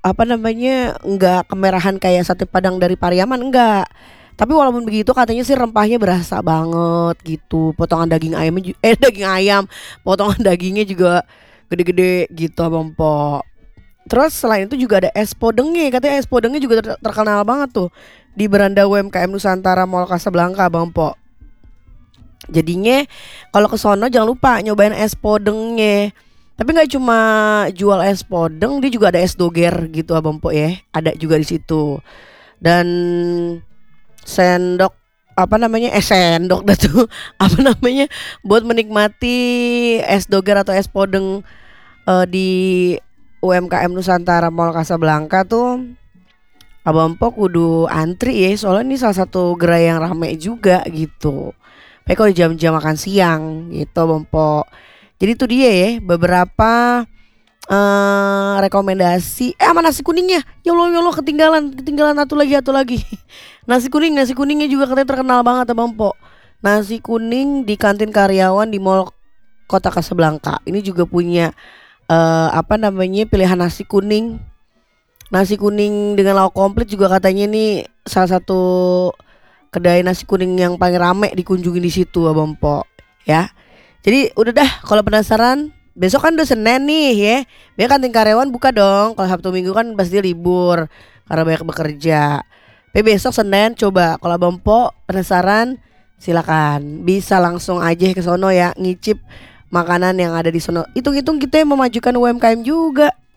apa namanya, nggak kemerahan kayak sate Padang dari Pariaman, enggak. Tapi walaupun begitu katanya sih rempahnya berasa banget gitu. Potongan daging ayamnya daging ayam, potongan dagingnya juga gede-gede gitu Abang Po. Terus selain itu juga ada es podengnya, katanya es podengnya juga terkenal banget tuh di beranda UMKM Nusantara Mall Kasablanka Bang Po. Jadinya kalau ke sono jangan lupa nyobain es podengnya. Tapi nggak cuma jual es podeng, dia juga ada es doger gitu Abang Po ya. Ada juga di situ. Dan sendok apa namanya sendok dah tuh apa namanya buat menikmati es doger atau es podeng di UMKM Nusantara Mall Kasablanka tuh Abang Po kudu antri ya, soalnya ini salah satu gerai yang rame juga gitu. Tapi kalau di jam-jam makan siang gitu Abang Po. Jadi itu dia ya beberapa rekomendasi. Sama nasi kuningnya. Ya Allah ketinggalan satu lagi. Nasi kuningnya juga katanya terkenal banget Abang Po. Nasi kuning di kantin karyawan di Mall Kota Kasablanka. Ini juga punya apa namanya pilihan nasi kuning. Nasi kuning dengan lauk komplit juga katanya ini salah satu kedai nasi kuning yang paling rame dikunjungi di situ Abang Po. Ya. Jadi udah dah kalau penasaran besok kan udah Senin nih ya. Biar kantin karyawan buka dong. Kalau Sabtu Minggu kan pasti libur karena banyak bekerja. Tapi besok Senin coba kalau Abang Po penasaran silakan bisa langsung aja ke sono ya ngicip makanan yang ada di sono. Hitung-hitung kita yang memajukan UMKM juga.